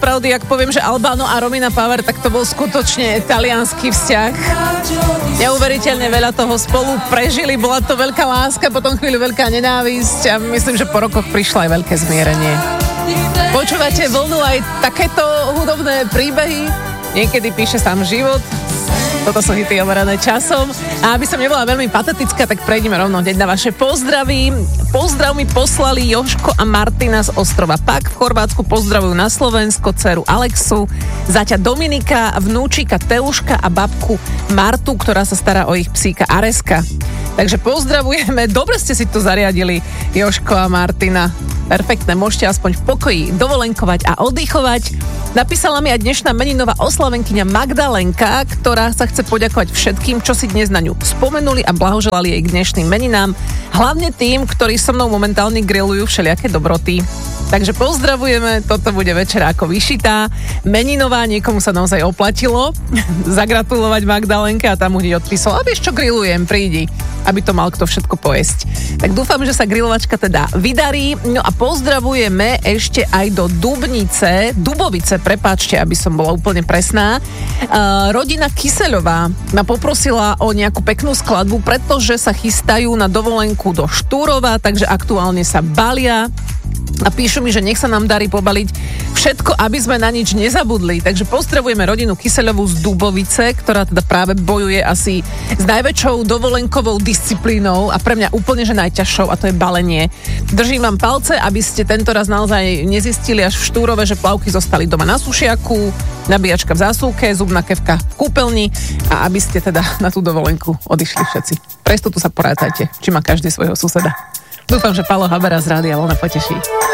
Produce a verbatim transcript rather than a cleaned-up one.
doopravdy, ak poviem, že Albano a Romina Power, tak to bol skutočne taliansky vzťah. Neuveriteľne veľa toho spolu prežili, bola to veľká láska, potom chvíľu veľká nenávisť a myslím, že po rokoch prišlo aj veľké zmierenie. Počúvate Vlnu, aj takéto hudobné príbehy? Niekedy píše sám život. Toto sú hity overané časom. A aby som nebola veľmi patetická, tak prejdeme rovno hneď na vaše pozdravy. Pozdrav mi poslali Jožko a Martina z ostrova Pák v Chorvátsku. Pozdravujú na Slovensko dceru Alexu, zaťa Dominika, vnúčika Teuška a babku Martu, ktorá sa stará o ich psíka Areska. Takže pozdravujeme. Dobre ste si to zariadili, Jožko a Martina. Perfektné, môžete aspoň v pokoji dovolenkovať a oddychovať. Napísala mi aj dnešná meninová oslavenkyňa Magdalenka, ktorá sa chce poďakovať všetkým, čo si dnes na ňu spomenuli a blahoželali jej k dnešným meninám. Hlavne tým, ktorí so mnou momentálne grillujú všelijaké dobroty. Takže pozdravujeme, toto bude večer ako vyšitá. Meninová, niekomu sa naozaj oplatilo zagratulovať Magdalenke a tam hneď odpísal, a vieš čo, grillujem, prídi, aby to mal kto všetko pojesť. Tak dúfam, že sa grilovačka teda vydarí. No a pozdravujeme ešte aj do Dubnice, Dubovice, prepáčte, aby som bola úplne presná. Uh, rodina Kyseľová ma poprosila o nejakú peknú skladbu, pretože sa chystajú na dovolenku do Štúrova, takže aktuálne sa balia. A píšu mi, že nech sa nám darí pobaliť všetko, aby sme na nič nezabudli. Takže pozdravujeme rodinu Kyseľovú z Dubovice, ktorá teda práve bojuje asi s najväčšou dovolenkovou disciplínou a pre mňa úplne, že najťažšou, a to je balenie. Držím vám palce, aby ste tento raz naozaj nezistili až v Štúrove, že plavky zostali doma na sušiaku, nabíjačka v zásuvke, zubná kefka v kúpeľni a aby ste teda na tú dovolenku odišli všetci. Pre istotu sa porátajte, či má každý svojho suseda. Dúfam, že Paolo Habera z Rádia Vlna poteší.